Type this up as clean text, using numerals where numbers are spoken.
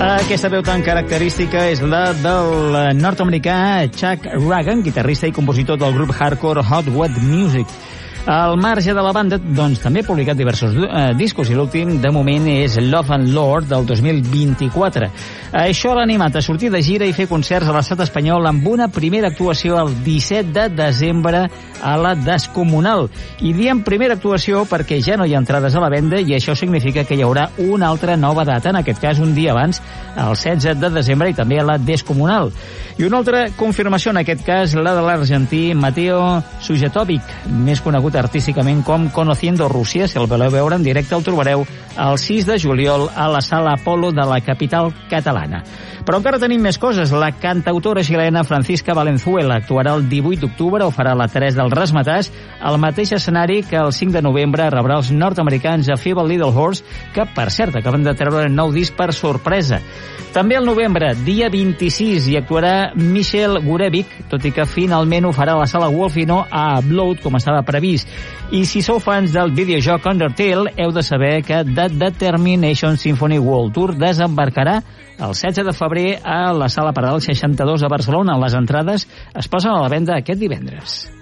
Aquesta veu tan característica és la del nord-americà Chuck Ragan, guitarrista i compositor del grup hardcore Hot Wet Music. Al marge de la banda, doncs, també ha publicat diversos discos i l'últim, de moment, és Love and Lord del 2024. Això l'ha animat a sortir de gira i fer concerts a l'estat espanyol amb una primera actuació el 17 de desembre a la Descomunal. I diem primera actuació perquè ja no hi ha entrades a la venda i això significa que hi haurà una altra nova data, en aquest cas un dia abans, el 16 de desembre, i també a la Descomunal. I una altra confirmació, en aquest cas, la de l'argentí Mateo Sujetovic, més conegut artísticament com Conociendo Rússia. Si el voleu veure en directe el trobareu el 6 de juliol a la Sala Apolo de la capital catalana. Però encara tenim més coses. La cantautora xilena Francisca Valenzuela actuarà el 18 d'octubre o farà la 3 del Razzmatazz al mateix escenari que el 5 de novembre rebrà els nord-americans a Feeble Little Horse, que, per cert, acaben de treure un nou disc per sorpresa. També al novembre, dia 26, hi actuarà Michel Gurevich, tot i que finalment ho farà a la Sala Wolf i no a Upload, com estava previst. I si sou fans del videojoc Undertale, heu de saber que The Determination Symphony World Tour desembarcarà el 16 de febrer a la Sala Paral 62 a Barcelona. Les entrades es posen a la venda aquest divendres.